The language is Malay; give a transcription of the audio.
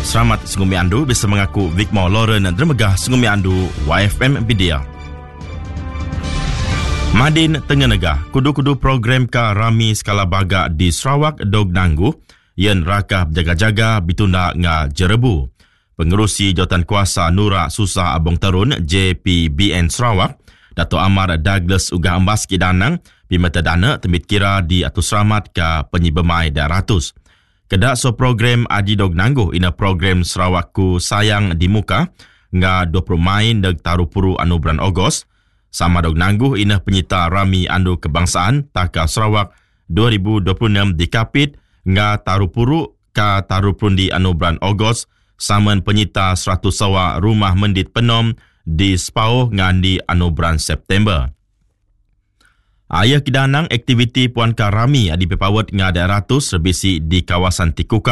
Selamat Sengumi Andu bersama aku Vikmor Lauren dan Dermegah Sengumi Andu YFM Media. Madin Tengah Negah, kudu-kudu program ka rami skala baga di Sarawak dog nanggu, yen rakah berjaga-jaga bitunda nga jerebu. Pengerusi Jawatan Kuasa Nura Susah Abong Terun JPBN Sarawak, Dato' Amar Douglas Ugah Embas Kidanang, bimata dana temit kira di Atus Selamat ka penyibemai daratus. Kedak so program Adi Dog Nangguh ina program Sarawakku Sayang di Muka nga 20 main deg tarupuru anu bulan Ogos. Sama Dog Nangguh ina penyita rami andu kebangsaan taka Sarawak 2026 dikapit nga tarupuru ka tarupundi anu bulan Ogos saman penyita 100 sawa rumah mendit penom di Sepauh ngandi anu bulan September. Ayah Kidanang aktiviti Puan Karami adi pepawat nga 200 rebisi di kawasan Tikuka